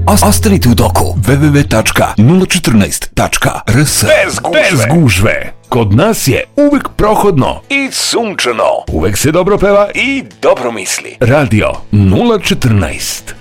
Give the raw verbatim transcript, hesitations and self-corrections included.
Ostanite u toku. w w w tačka nula četrnaest tačka r s. Bez gužve. Bez gužve. Kod nas je uvek prohodno i sunčano. Uvek se dobro peva i dobro misli. Radio nula četrnaest.